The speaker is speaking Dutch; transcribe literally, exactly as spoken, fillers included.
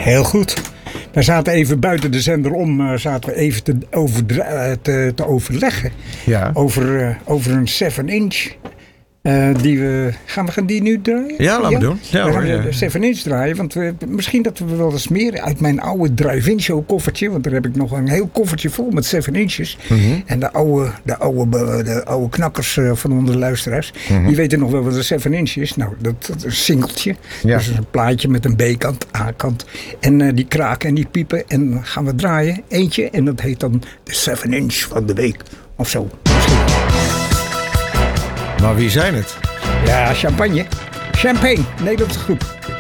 Heel goed. We zaten even buiten de zender om, uh, zaten we even te, over, uh, te, te overleggen Ja. over, uh, over een seven inch. Uh, die we, gaan we gaan die nu draaien? Ja, laten we ja? doen. Ja, we hoor, gaan ja. de seven inch draaien. Want we, misschien dat we wel eens meer uit mijn oude drive-in show koffertje. Want daar heb ik nog een heel koffertje vol met seven inches. Mm-hmm. En de oude, de, oude, de oude knakkers uh, van onze luisteraars. Mm-hmm. Die weten nog wel wat een seven inch is. Nou, dat, dat is een singeltje. Ja. Dus een plaatje met een B-kant, A-kant. En uh, die kraken en die piepen. En dan gaan we draaien. Eentje. En dat heet dan de seven inch van de week. Of zo. Misschien. Maar wie zijn het? Ja, champagne. Champagne, Nederlandse groep.